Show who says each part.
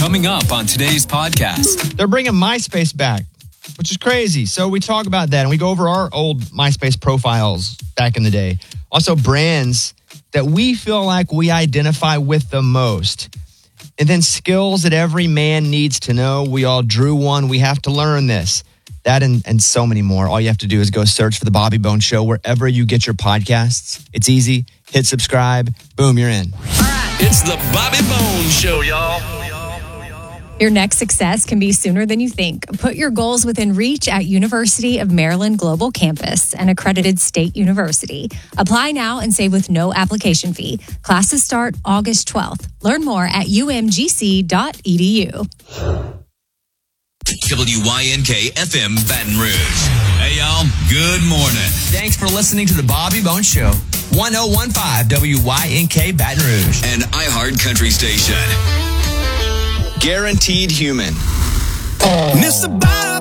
Speaker 1: Coming up on today's podcast.
Speaker 2: They're bringing MySpace back, which is crazy. So we talk about that and we go over our old MySpace profiles back in the day. Also brands that we feel like we identify with the most. And then skills that every man needs to know. We all drew one. We have to learn this. That and so many more. All you have to do is go search for The Bobby Bones Show wherever you get your podcasts. It's easy. Hit subscribe. Boom, you're in.
Speaker 1: It's The Bobby Bones Show, y'all.
Speaker 3: Your next success can be sooner than you think. Put your goals within reach at University of Maryland Global Campus, an accredited state university. Apply now and save with no application fee. Classes start August 12th. Learn more at umgc.edu.
Speaker 4: WYNK FM Baton Rouge. Hey, y'all. Good morning.
Speaker 5: Thanks for listening to The Bobby Bones Show. 1015 WYNK Baton Rouge.
Speaker 4: An iHeart Country Station.
Speaker 2: Guaranteed human.
Speaker 5: Mr. Bobby.